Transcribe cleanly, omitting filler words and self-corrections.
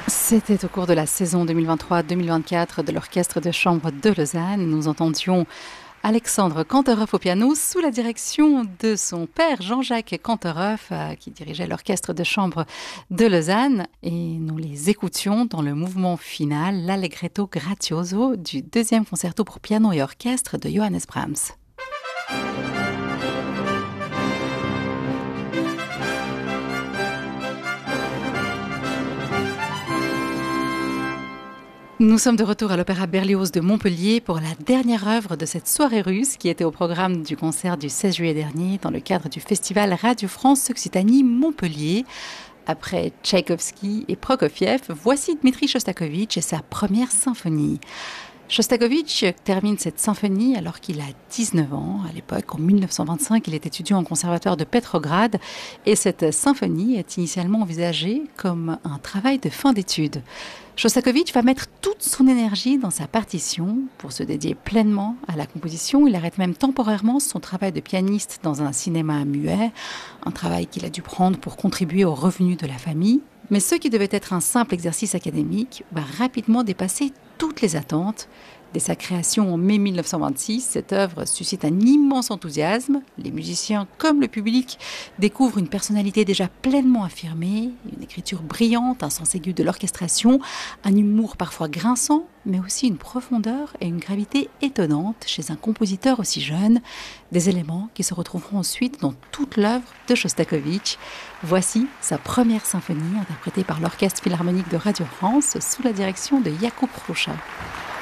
C'était au cours de la saison 2023-2024 de l'Orchestre de chambre de Lausanne. Nous entendions Alexandre Kantorov au piano sous la direction de son père Jean-Jacques Kantorov qui dirigeait l'Orchestre de chambre de Lausanne. Et nous les écoutions dans le mouvement final, l'Allegretto Grazioso du deuxième concerto pour piano et orchestre de Johannes Brahms. Nous sommes de retour à l'Opéra Berlioz de Montpellier pour la dernière œuvre de cette soirée russe qui était au programme du concert du 16 juillet dernier dans le cadre du festival Radio France Occitanie Montpellier. Après Tchaïkovski et Prokofiev, voici Dmitri Shostakovich et sa première symphonie. Shostakovich termine cette symphonie alors qu'il a 19 ans. À l'époque, en 1925, il est étudiant au conservatoire de Petrograd et cette symphonie est initialement envisagée comme un travail de fin d'études. Shostakovich va mettre toute son énergie dans sa partition pour se dédier pleinement à la composition. Il arrête même temporairement son travail de pianiste dans un cinéma muet, un travail qu'il a dû prendre pour contribuer aux revenus de la famille. Mais ce qui devait être un simple exercice académique va rapidement dépasser toutes les attentes. Dès sa création en mai 1926, cette œuvre suscite un immense enthousiasme. Les musiciens comme le public découvrent une personnalité déjà pleinement affirmée, une écriture brillante, un sens aigu de l'orchestration, un humour parfois grinçant, mais aussi une profondeur et une gravité étonnantes chez un compositeur aussi jeune, des éléments qui se retrouveront ensuite dans toute l'œuvre de Shostakovich. Voici sa première symphonie interprétée par l'Orchestre philharmonique de Radio France sous la direction de Jakub Hrusa.